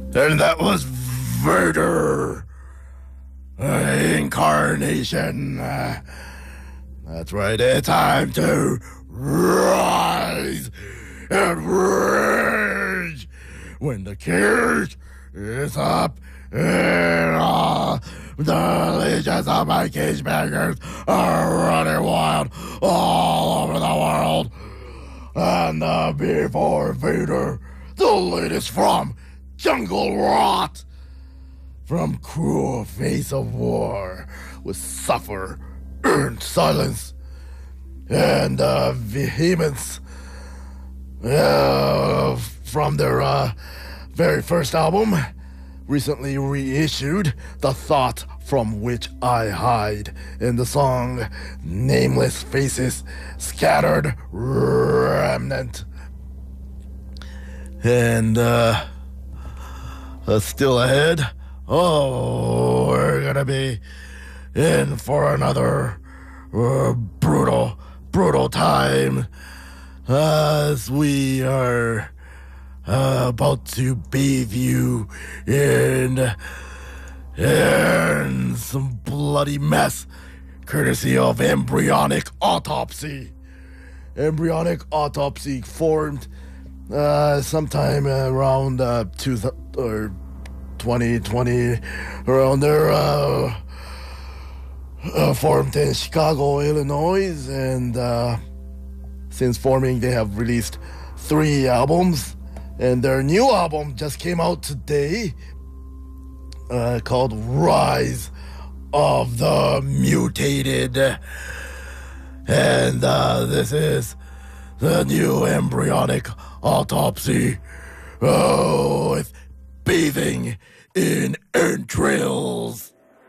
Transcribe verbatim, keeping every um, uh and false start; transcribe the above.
And that was Vader. Uh, incarnation. Uh, that's right, it's time to rise and rage when the cage is up and uh, the legions of my cage bangers are running wild all over the world. And uh, before Vader, the latest from Jungle Rot, from cruel face of war, will suffer earned silence and uh, vehemence uh, from their uh, very first album, recently reissued, The Thought from Which I Hide, in the song Nameless Faces, Scattered Remnant. And uh, uh, still ahead, oh, we're gonna be in for another uh, brutal, brutal time as we are uh, about to bathe you in, in some bloody mess, courtesy of Embryonic Autopsy. Embryonic Autopsy formed uh, sometime around uh, two th- or twenty twenty, around there. Uh, uh, formed in Chicago, Illinois, and uh, since forming, they have released three albums, and their new album just came out today, uh, called Rise of the Mutated, and uh, this is the new Embryonic Autopsy, oh, with bathing in entrails.